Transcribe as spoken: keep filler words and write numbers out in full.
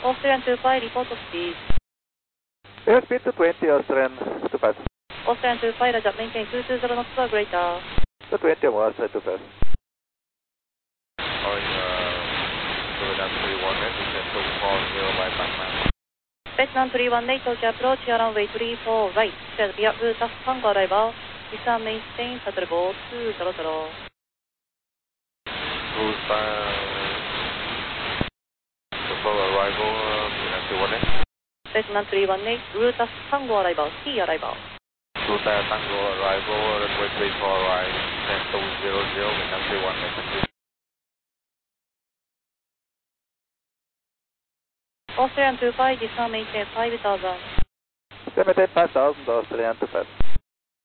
Austrian two five, report of speed. Airspeed two twenty, Austrian two five. Austrian two five, Roger, maintain two two zero knots or greater. two twenty more, Austrian two five. Calling uh, Vietnam three one eight, descend two four zero right back now. Vietnam three one eight, Tokyo approach, here runway three four right. Shell via route of Tango arrival. Descend maintain, shuttle go two zero zero. Cruise time. Before arrival, uh, Vietnam three one eight. Vietnam three one eight, route of Tango arrival, T arrival. Route Tango arrival, runway three four right, descend two zero zero, Vietnam three one eight. Austrian two five, descend maintain five thousand. Maintain five thousand, Austrian two five.